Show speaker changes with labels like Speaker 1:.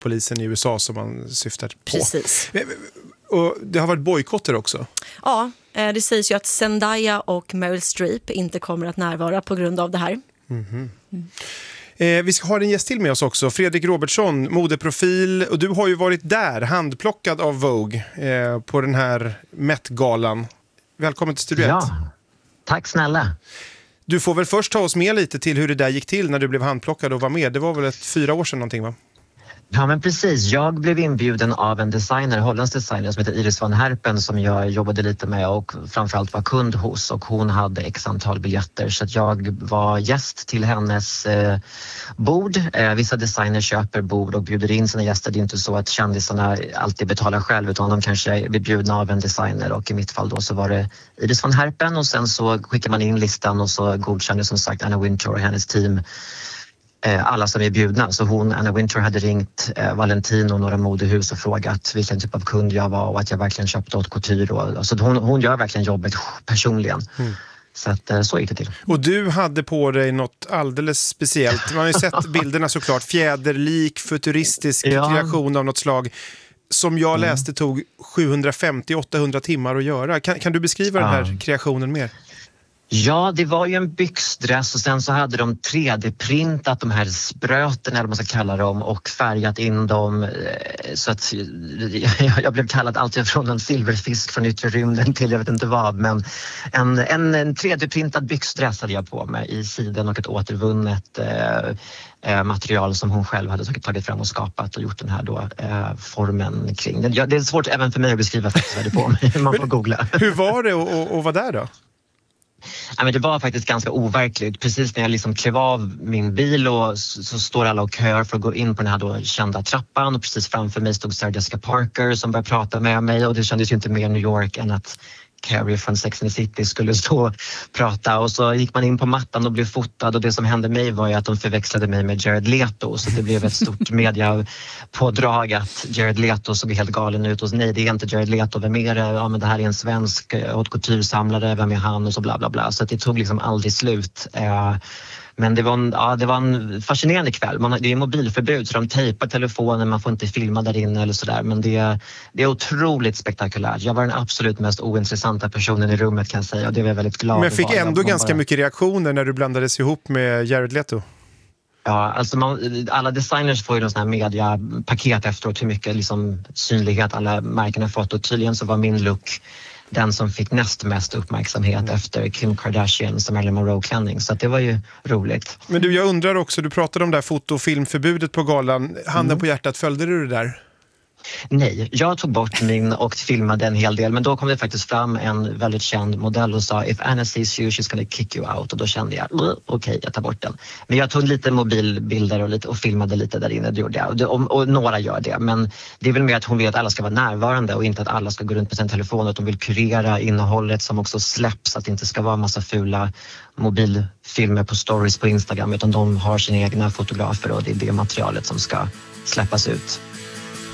Speaker 1: polisen i USA som man syftar på.
Speaker 2: Precis.
Speaker 1: Och det har varit bojkotter också.
Speaker 2: Ja, det sägs ju att Zendaya och Meryl Streep inte kommer att närvara på grund av det här.
Speaker 1: Vi ska ha en gäst till med oss också, Fredrik Robertsson, modeprofil. Och du har ju varit där, handplockad av Vogue på den här Met-galan. Välkommen till Studio 1.
Speaker 3: Ja, tack snälla.
Speaker 1: Du får väl först ta oss med lite till hur det där gick till när du blev handplockad och var med. Det var väl 4 år sedan någonting, va?
Speaker 3: Ja, men precis. Jag blev inbjuden av en designer, holländsk designer som heter Iris van Herpen, som jag jobbade lite med och framförallt var kund hos, och hon hade x antal biljetter, så att jag var gäst till hennes bord. Vissa designers köper bord och bjuder in sina gäster. Det är inte så att kändisarna alltid betalar själv, utan de kanske blir bjudna av en designer, och i mitt fall då så var det Iris van Herpen, och sen så skickar man in listan och så godkänner som sagt Anna Wintour och hennes team alla som är bjudna. Så Anna Wintour hade ringt Valentino och några modehus och frågat vilken typ av kund jag var och att jag verkligen köpte haute couture. Så hon gör verkligen jobbet personligen. Så att så gick det till.
Speaker 1: Och du hade på dig något alldeles speciellt. Man har ju sett bilderna såklart. Fjäderlik, futuristisk kreation av något slag. Som jag läste tog 750-800 timmar att göra. Kan du beskriva den här kreationen mer?
Speaker 3: Ja, det var ju en byxdress och sen så hade de 3D-printat de här spröten, eller vad man ska kalla dem, och färgat in dem, så att jag blev kallad allt från en silverfisk från yttre rymden till jag vet inte vad, men en 3D-printad byxdress hade jag på mig i siden och ett återvunnet material som hon själv hade tagit fram och skapat och gjort den här då formen kring. Det är svårt även för mig att beskriva faktiskt vad det på mig, man får googla.
Speaker 1: Hur var det att vara där då?
Speaker 3: Ja, men det var faktiskt ganska overkligt. Precis när jag liksom klev av min bil och så står alla och kör för att gå in på den här då kända trappan, och precis framför mig stod Sarah Jessica Parker som började prata med mig, och det kändes ju inte mer New York än att Carrie från Sex and the City skulle stå och prata, och så gick man in på mattan och blev fotad, och det som hände mig var ju att de förväxlade mig med Jared Leto, så det blev ett stort mediapådrag att Jared Leto såg helt galen ut, och nej, det är inte Jared Leto, vem är det? Ja, men det här är en svensk haute couture-samlare, vem är han? Och så bla bla bla, så att det tog liksom aldrig slut. Men det var en fascinerande kväll. Det är mobilförbud, så de tejpar telefonen, man får inte filma där inne eller sådär. Men det är otroligt spektakulärt. Jag var den absolut mest ointressanta personen i rummet, kan jag säga. Och det var jag väldigt glad.
Speaker 1: Men fick ändå ganska mycket reaktioner när du blandades ihop med Jared Leto.
Speaker 3: Ja, alltså alla designers får ju någon sån här mediapaket efteråt, hur mycket liksom synlighet alla märken har fått. Och tydligen så var min look den som fick näst mest uppmärksamhet efter Kim Kardashians och Marilyn Monroe-klänning. Så att det var ju roligt. Men
Speaker 1: du, jag undrar också, du pratade om det här foto- och filmförbudet på galan. Handen på hjärtat, följde du det där?
Speaker 3: Nej, jag tog bort min och filmade en hel del, men då kom det faktiskt fram en väldigt känd modell och sa if Anna sees you, she's gonna kick you out, och då kände jag okej, jag tar bort den. Men jag tog lite mobilbilder och filmade lite där inne, det gjorde jag, och några gör det, men det är väl mer att hon vill att alla ska vara närvarande och inte att alla ska gå runt på sin telefon, att de vill kurera innehållet som också släpps, att det inte ska vara en massa fula mobilfilmer på stories på Instagram, utan de har sina egna fotografer och det är det materialet som ska släppas ut.